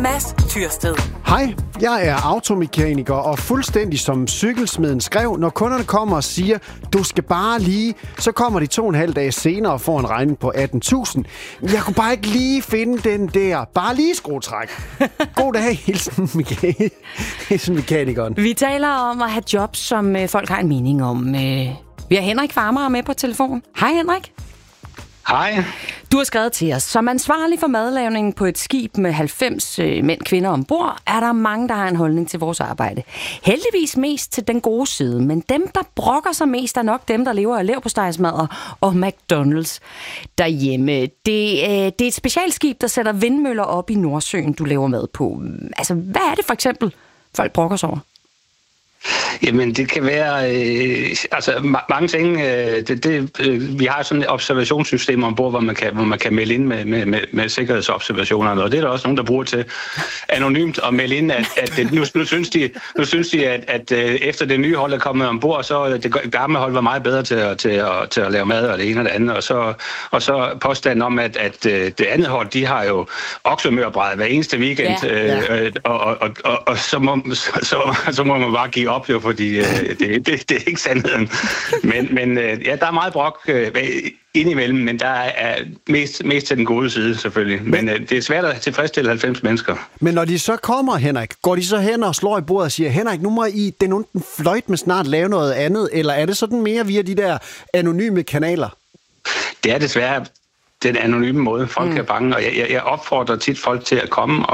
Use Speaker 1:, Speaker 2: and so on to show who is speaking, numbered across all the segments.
Speaker 1: Mads Tyrsted.
Speaker 2: Hej, jeg er automekaniker, og fuldstændig som cykelsmeden skrev, når kunderne kommer og siger, du skal bare lige, så kommer de 2,5 dage senere og får en regning på 18.000. Jeg kunne bare ikke lige finde den der, bare lige skruetræk. God dag, hilsen mekanikeren.
Speaker 1: Vi taler om at have jobs, som folk har en mening om. Vi har Henrik Farmer med på telefon. Hej Henrik.
Speaker 3: Hej.
Speaker 1: Du har skrevet til os, som ansvarlig for madlavningen på et skib med 90 mænd og kvinder ombord, er der mange, der har en holdning til vores arbejde. Heldigvis mest til den gode side, men dem, der brokker sig mest, er nok dem, der lever af leverpostejsmadder og McDonald's derhjemme. Det er et specialskib, der sætter vindmøller op i Nordsøen, du laver mad på. Altså, hvad er det for eksempel, folk brokker sig over?
Speaker 3: Jamen, det kan være mange ting. Vi har sådan et observationssystem ombord, hvor man kan melde ind med sikkerhedsobservationerne, og det er der også nogen, der bruger til anonymt at melde ind, at nu synes de, at efter det nye hold er kommet ombord, så det gamle hold var meget bedre til at lave mad og det ene og det andet, og så påstanden om, at det andet hold, de har jo oksemørbræd hver eneste weekend, og så må man bare give op, jo, fordi det er ikke sandheden. Men der er meget brok indimellem, men der er mest til den gode side, selvfølgelig. Men det er svært at tilfredsstille 90 mennesker.
Speaker 2: Men når de så kommer, Henrik, går de så hen og slår i bordet og siger, Henrik, nu må I den onde fløjt med snart lave noget andet, eller er det sådan mere via de der anonyme kanaler? Det er
Speaker 3: desværre den anonyme måde. Folk er bange, og jeg opfordrer tit folk til at komme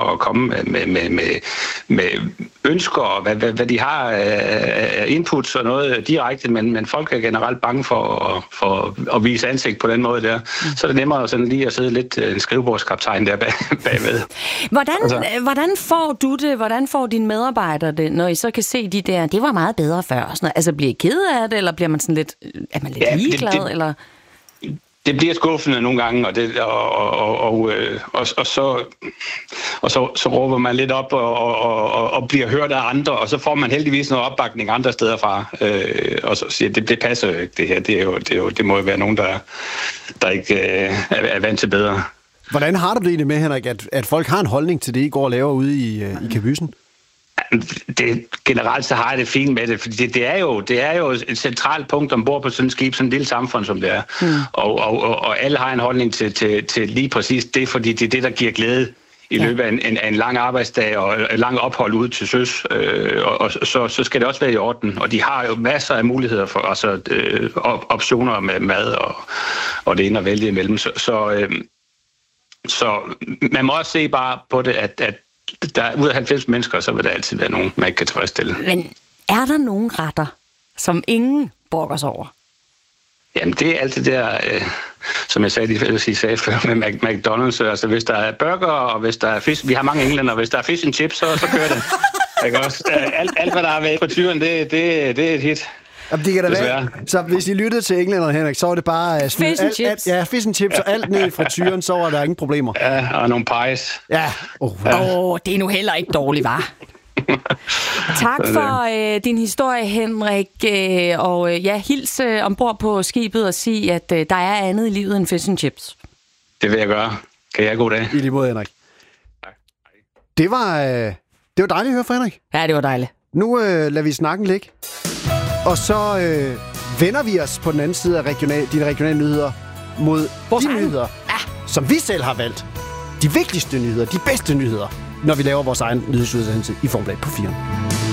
Speaker 3: med ønsker og hvad de har af inputs og noget direkte, men folk er generelt bange for at vise ansigt på den måde der. Så er det nemmere sådan lige at sidde lidt en skrivebordskaptajn der bagved.
Speaker 1: Hvordan får du det? Hvordan får dine medarbejdere det, når I så kan se de der, det var meget bedre før? Sådan, altså bliver I ked af det, eller bliver man sådan lidt, er man lidt ligeglad, eller?
Speaker 3: Det bliver skuffende nogle gange, og så råber man lidt op og bliver hørt af andre, og så får man heldigvis noget opbakning andre steder fra, og så siger det passer jo ikke det her. Det må jo være nogen, der ikke er vant til bedre.
Speaker 2: Hvordan har du det egentlig med, Henrik, at folk har en holdning til det, I går og laver ude i kabysen?
Speaker 3: Generelt så har jeg det fint med det, fordi det er jo et centralt punkt ombord på sådan et skib, sådan et lille samfund, som det er. Og alle har en holdning til lige præcis det, fordi det er det, der giver glæde i løbet af en lang arbejdsdag og et langt ophold ude til søs. Og så skal det også være i orden. Og de har jo masser af muligheder for optioner med mad og det ene at vælge imellem. Så man må også se bare på det, at der er ud af 90 mennesker, så vil der altid være nogen, man ikke kan tilfredsstille.
Speaker 1: Men er der nogen retter, som ingen brokker sig over?
Speaker 3: Jamen, det er alt det der, som jeg sagde før med McDonald's. Altså, hvis der er burger, og hvis der er fisk, vi har mange englænder, og hvis der er fish and chips, så kører det. Ikke også? Alt, hvad der er ved på tyren, det er et hit.
Speaker 2: Jamen, det kan da være. Så hvis I lyttede til englænderne, Henrik, så var det bare
Speaker 1: fish and chips.
Speaker 2: Fish and chips og alt ned fra tyren, så var der ingen problemer.
Speaker 3: Ja, og nogle pies.
Speaker 2: Ja.
Speaker 1: Det er nu heller ikke dårligt, hva'? Tak for din historie, Henrik, og hils ombord på skibet og sige, at der er andet i livet end fish and chips.
Speaker 3: Det vil jeg gøre. Kan jeg have god dag?
Speaker 2: I lige måde, Henrik.
Speaker 3: Tak.
Speaker 2: Det var dejligt at høre fra Henrik.
Speaker 1: Ja, det var dejligt.
Speaker 2: Nu lader vi snakken ligge. Og så vender vi os på den anden side af de regionale nyheder mod de nyheder, som vi selv har valgt. De vigtigste nyheder, de bedste nyheder, når vi laver vores egen nyhedsudsendelse i Formel 1 på 4.